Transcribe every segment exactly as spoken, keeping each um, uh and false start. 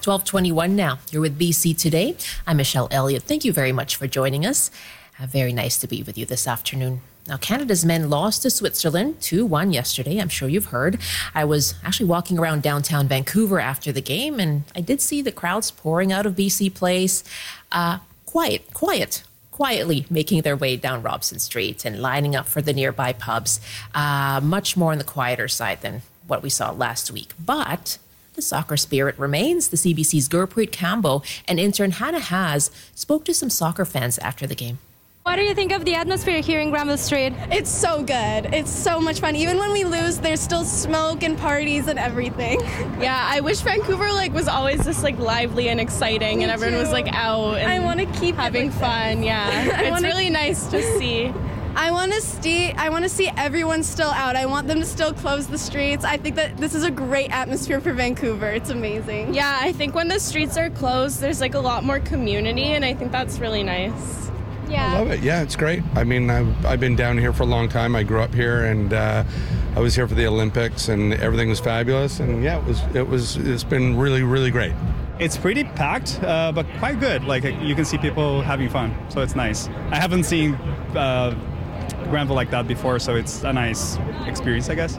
twelve twenty-one now. You're with B C Today. I'm Michelle Elliott. Thank you very much for joining us. Uh, very nice to be with you this afternoon. Now, Canada's men lost to Switzerland two one yesterday. I'm sure you've heard. I was actually walking around downtown Vancouver after the game, and I did see the crowds pouring out of B C Place. Uh, quiet, quiet. quietly making their way down Robson Street and lining up for the nearby pubs. Uh, much more on the quieter side than what we saw last week. But the soccer spirit remains. The C B C's Gurpreet Kambo and intern Hannah Haas spoke to some soccer fans after the game. What do you think of the atmosphere here in Granville Street? It's so good. It's so much fun. Even when we lose, there's still smoke and parties and everything. Yeah, I wish Vancouver like was always just like lively and exciting, Me and everyone too. was like out and I want to keep having it like fun. This. Yeah, it's wanna, really nice to see. I want to see. I want to see everyone still out. I want them to still close the streets. I think that this is a great atmosphere for Vancouver. It's amazing. Yeah, I think when the streets are closed, there's like a lot more community, and I think that's really nice. Yeah. I love it. Yeah, it's great. I mean, I've, I've been down here for a long time. I grew up here, and uh, I was here for the Olympics, and everything was fabulous. And yeah, it was. It was. It's been really, really great. It's pretty packed, uh, but quite good. Like you can see people having fun, so it's nice. I haven't seen uh, Granville like that before, so it's a nice experience, I guess.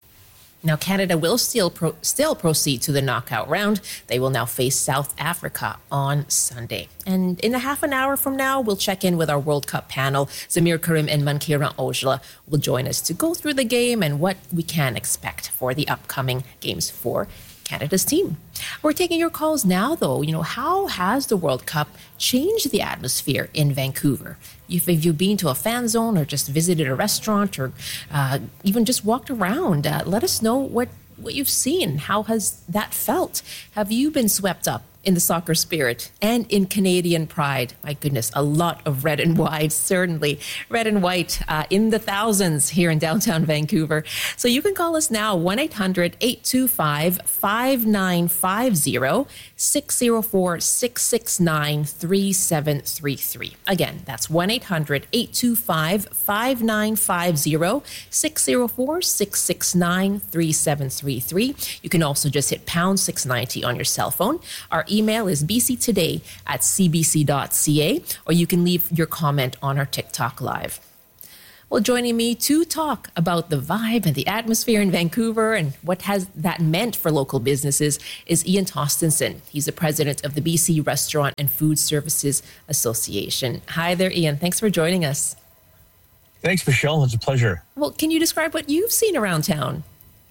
Now, Canada will still pro- still proceed to the knockout round. They will now face South Africa on Sunday. And in a half an hour from now, we'll check in with our World Cup panel. Zamir Karim and Mankira Ojla will join us to go through the game and what we can expect for the upcoming games for Canada's team. We're taking your calls now, though. You know, how has the World Cup changed the atmosphere in Vancouver? If, if you've been to a fan zone or just visited a restaurant or uh, even just walked around, uh, let us know what, what you've seen. How has that felt? Have you been swept up in the soccer spirit and in Canadian pride? My goodness, a lot of red and white, certainly. Red and white uh, in the thousands here in downtown Vancouver. So you can call us now, one eight hundred eight two five five nine five zero, six zero four six six nine three seven three three. Again, that's one eight hundred eight two five five nine five zero, six zero four six six nine three seven three three. You can also just hit pound six ninety on your cell phone. Our email is b c today at c b c dot c a, or you can leave your comment on our TikTok Live. Well, joining me to talk about the vibe and the atmosphere in Vancouver and what has that meant for local businesses is Ian Tostenson. He's the president of the B C Restaurant and Food Services Association. Hi there, Ian. Thanks for joining us. Thanks, Michelle. It's a pleasure. Well, can you describe what you've seen around town?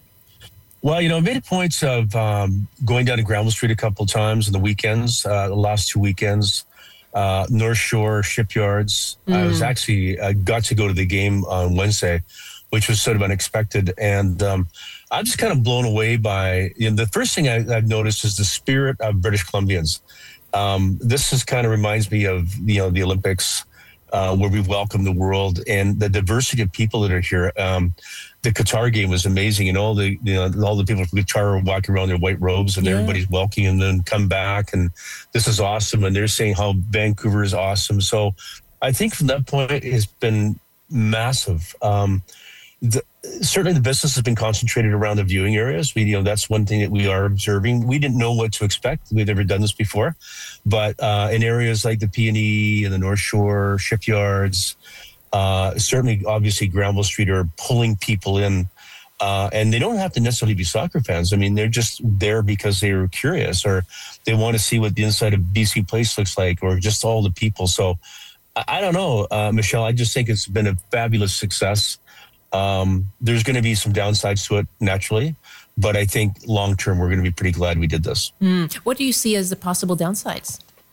Well, you know, I made a point of um, going down to Granville Street a couple of times on the weekends, uh, the last two weekends, uh, North Shore, Shipyards. Mm. I was actually, I got to go to the game on Wednesday, which was sort of unexpected. And um, I'm just kind of blown away by, you know, the first thing I, I've noticed is the spirit of British Columbians. Um, this is kind of reminds me of, you know, the Olympics, uh, where we welcome the world and the diversity of people that are here. Um, The Qatar game was amazing, and all the you know all the people from Qatar are walking around in their white robes, and yeah. everybody's welcoming them, come back, and this is awesome. And they're saying how Vancouver is awesome. So, I think from that point, it's been massive. Um, the, certainly, the business has been concentrated around the viewing areas. We, you know, that's one thing that we are observing. We didn't know what to expect. We've never done this before, but uh, in areas like the P and E and the North Shore, Shipyards. Uh, certainly, obviously, Granville Street are pulling people in, uh, and they don't have to necessarily be soccer fans. I mean, they're just there because they're curious or they want to see what the inside of B C Place looks like, or just all the people. So, I, I don't know, uh, Michelle. I just think it's been a fabulous success. Um, there's going to be some downsides to it, naturally, but I think long term, we're going to be pretty glad we did this. Mm. What do you see as the possible downsides?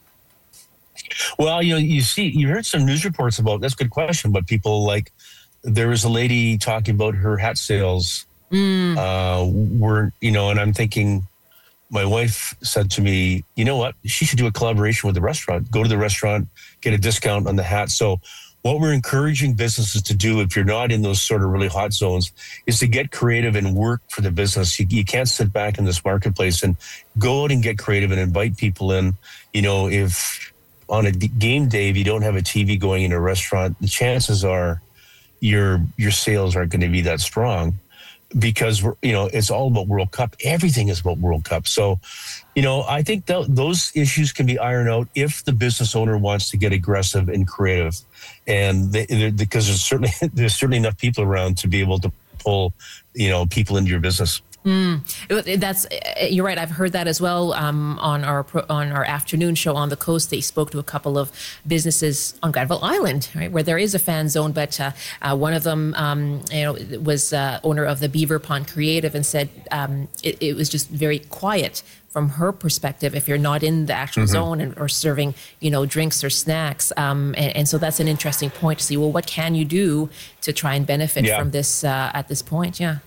Well, you know, you see, you heard some news reports about, that's a good question, but people like, there was a lady talking about her hat sales mm. uh, were, you know, and I'm thinking, my wife said to me, you know what, she should do a collaboration with the restaurant, go to the restaurant, get a discount on the hat. So what we're encouraging businesses to do, if you're not in those sort of really hot zones, is to get creative and work for the business. You, you can't sit back in this marketplace, and go out and get creative and invite people in. You know, if on a game day, if you don't have a T V going in a restaurant, the chances are your your sales aren't going to be that strong. because we're, you know, it's all about World Cup. Everything is about World Cup. So, you know, I think th- those issues can be ironed out if the business owner wants to get aggressive and creative, and they, because there's certainly there's certainly enough people around to be able to pull, you know, people into your business. Mm, that's you're right. I've heard that as well um, on our on our afternoon show on the coast. They spoke to a couple of businesses on Granville Island, right, where there is a fan zone. But uh, uh, one of them, um, you know, was uh, owner of the Beaver Pond Creative, and said um, it, it was just very quiet from her perspective if you're not in the actual mm-hmm. zone and, or serving, you know, drinks or snacks. Um, and, and so that's an interesting point to see. Well, what can you do to try and benefit yeah. from this uh, at this point? Yeah.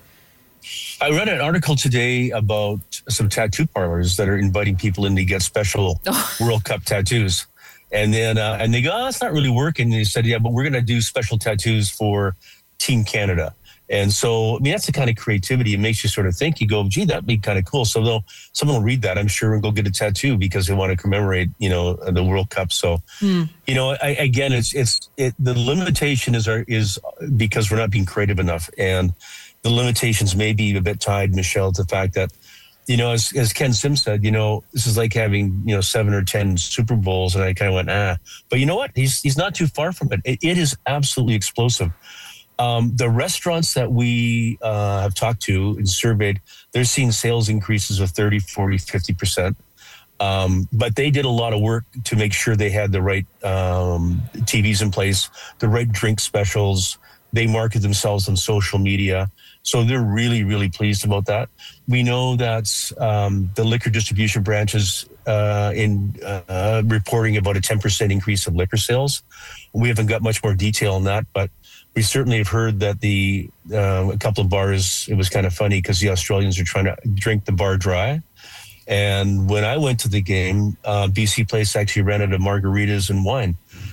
I read an article today about some tattoo parlors that are inviting people in to get special oh. World Cup tattoos. And then, uh, and they go, oh, it's not really working. And they said, yeah, but we're going to do special tattoos for Team Canada. And so, I mean, that's the kind of creativity. It makes you sort of think, you go, gee, that'd be kind of cool. So they'll, someone will read that, I'm sure, and go get a tattoo because they want to commemorate, you know, the World Cup. So, mm. you know, I, again, it's, it's, it, the limitation is our, is because we're not being creative enough. And the limitations may be a bit tied, Michelle, to the fact that, you know, as, as Ken Sim said, you know, this is like having, you know, seven or ten Super Bowls. And I kind of went, ah, but you know what? He's, he's not too far from it. It, it is absolutely explosive. Um, the restaurants that we uh, have talked to and surveyed, they're seeing sales increases of thirty, forty, fifty percent. Um, but they did a lot of work to make sure they had the right um, T Vs in place, the right drink specials. They market themselves on social media. So they're really, really pleased about that. We know that um, the liquor distribution branches uh, in uh, reporting about a ten percent increase of liquor sales. We haven't got much more detail on that, but we certainly have heard that the uh, a couple of bars, it was kind of funny because the Australians are trying to drink the bar dry. And when I went to the game, uh, B C Place actually ran out of margaritas and wine.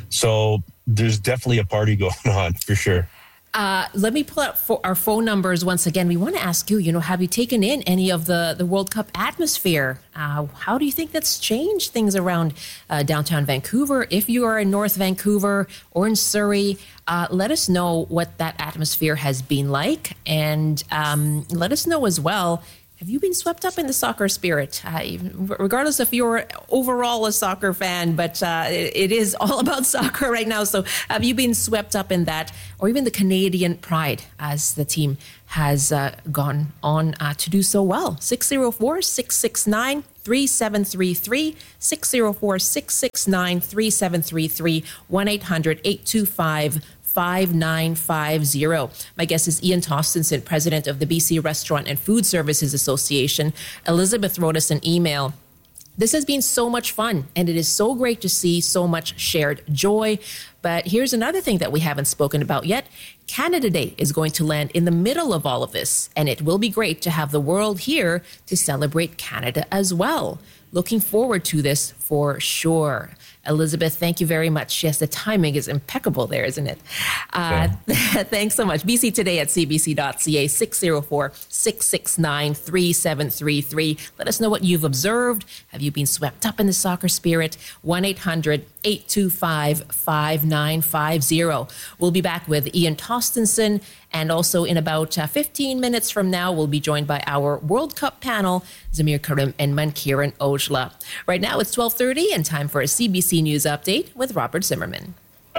So there's definitely a party going on for sure. Uh, let me pull out fo- our phone numbers once again. We want to ask you, you know, have you taken in any of the, the World Cup atmosphere? Uh, how do you think that's changed things around uh, downtown Vancouver? If you are in North Vancouver or in Surrey, uh, let us know what that atmosphere has been like. And um, let us know as well, have you been swept up in the soccer spirit? Uh, regardless if you're overall a soccer fan, but uh, it, it is all about soccer right now. So have you been swept up in that, or even the Canadian pride as the team has uh, gone on uh, to do so well? six oh four, six six nine, three seven three three, six oh four, six six nine, three seven three three, one eight hundred, eight two five, five nine five zero. My guest is Ian Tostenson, president of the B C Restaurant and Food Services Association. Elizabeth wrote us an email. This has been so much fun, and it is so great to see so much shared joy. But here's another thing that we haven't spoken about yet. Canada Day is going to land in the middle of all of this, and it will be great to have the world here to celebrate Canada as well. Looking forward to this for sure. Elizabeth, thank you very much. Yes, the timing is impeccable there, isn't it? Uh, yeah. Thanks so much. B C Today at C B C dot C A, six oh four, six six nine, three seven three three. Let us know what you've observed. Have you been swept up in the soccer spirit? one eight hundred, eight two five, five nine five zero. We'll be back with Ian Tostenson. And also in about uh, fifteen minutes from now, we'll be joined by our World Cup panel, Zamir Karim and Mankiran Ojla. Right now it's twelve thirty and time for a C B C News Update with Robert Zimmerman.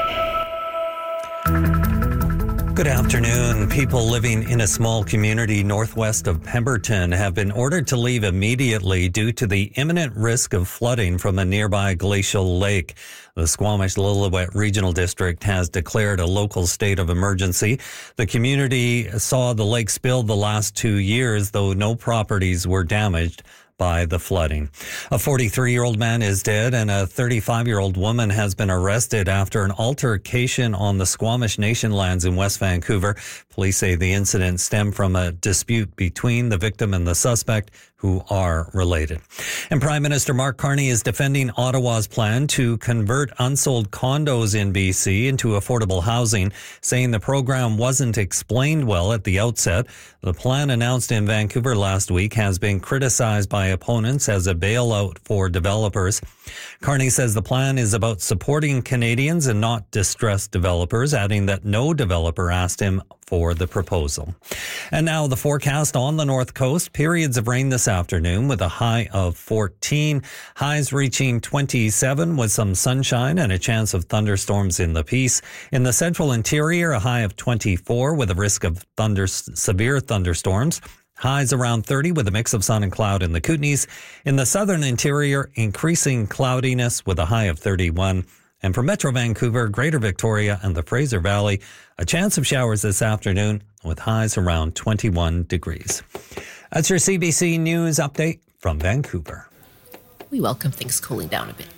Good afternoon. People living in a small community northwest of Pemberton have been ordered to leave immediately due to the imminent risk of flooding from a nearby glacial lake. The Squamish-Lillooet Regional District has declared a local state of emergency. The community saw the lake spill the last two years, though no properties were damaged by the flooding. A forty-three-year-old man is dead and a thirty-five-year-old woman has been arrested after an altercation on the Squamish Nation lands in West Vancouver. Police say the incident stemmed from a dispute between the victim and the suspect, who are related. And Prime Minister Mark Carney is defending Ottawa's plan to convert unsold condos in B C into affordable housing, saying the program wasn't explained well at the outset. The plan announced in Vancouver last week has been criticized by opponents as a bailout for developers. Carney says the plan is about supporting Canadians and not distressed developers, adding that no developer asked him for the proposal. And now the forecast on the North Coast. Periods of rain this afternoon with a high of fourteen. Highs reaching twenty-seven with some sunshine and a chance of thunderstorms in the Peace. In the central interior, a high of twenty-four with a risk of thunder, severe thunderstorms. Highs around thirty with a mix of sun and cloud in the Kootenays. In the southern interior, increasing cloudiness with a high of thirty-one. And for Metro Vancouver, Greater Victoria, and the Fraser Valley, a chance of showers this afternoon with highs around twenty-one degrees. That's your C B C News update from Vancouver. We welcome things cooling down a bit.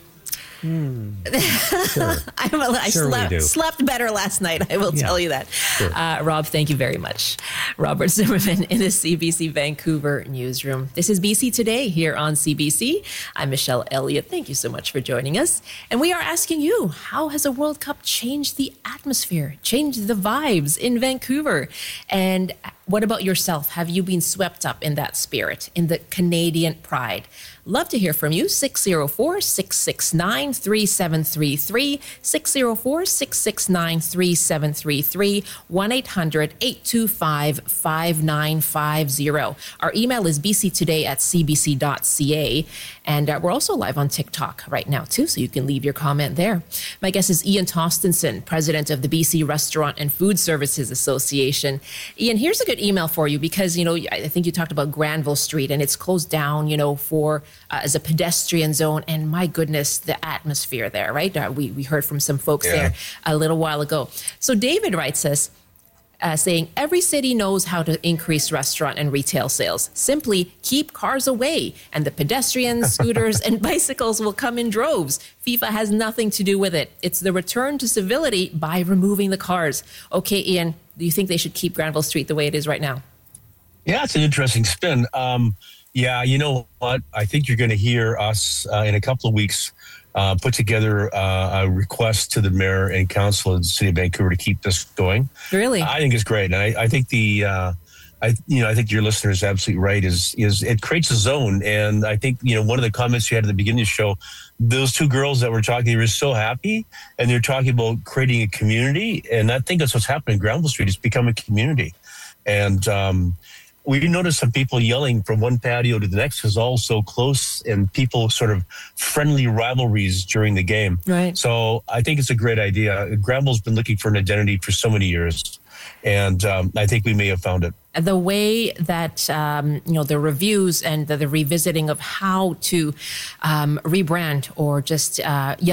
Hmm. Sure. I, I Sure we slept, do. slept better last night, I will Yeah. tell you that. Sure. Uh, Rob, thank you very much. Robert Zimmerman in the C B C Vancouver newsroom. This is B C Today here on C B C. I'm Michelle Elliott. Thank you so much for joining us. And we are asking you, how has a World Cup changed the atmosphere, changed the vibes in Vancouver? And what about yourself? Have you been swept up in that spirit, in the Canadian pride? Love to hear from you. six oh four, six six nine, three seven three three, six oh four, six six nine, three seven three three, one eight hundred, eight two five, five nine five zero. Our email is b c today at c b c dot c a. And uh, we're also live on TikTok right now, too, so you can leave your comment there. My guest is Ian Tostenson, president of the B C Restaurant and Food Services Association. Ian, here's a good email for you because, you know, I think you talked about Granville Street and it's closed down, you know, for uh, as a pedestrian zone. And my goodness, the atmosphere there, right? Uh, we, we heard from some folks Yeah. there a little while ago. So David writes us, Uh, saying every city knows how to increase restaurant and retail sales. Simply keep cars away, and the pedestrians, scooters, and bicycles will come in droves. FIFA has nothing to do with it. It's the return to civility by removing the cars. Okay, Ian, do you think they should keep Granville Street the way it is right now? Yeah, it's an interesting spin. Um, yeah, you know what? I think you're going to hear us uh, in a couple of weeks uh, put together uh, a request to the mayor and council of the city of Vancouver to keep this going. Really? I think it's great, and I, I think the, uh, I you know, I think your listener is absolutely right. Is is it creates a zone, and I think you know one of the comments you had at the beginning of the show, those two girls that were talking, they were so happy, and they're talking about creating a community, and I think that's what's happening in Granville Street. It's become a community, and um, we noticed some people yelling from one patio to the next because all so close, and people sort of friendly rivalries during the game. Right. So I think it's a great idea. Granville's been looking for an identity for so many years, and um, I think we may have found it. The way that, um, you know, the reviews and the, the revisiting of how to um, rebrand or just uh,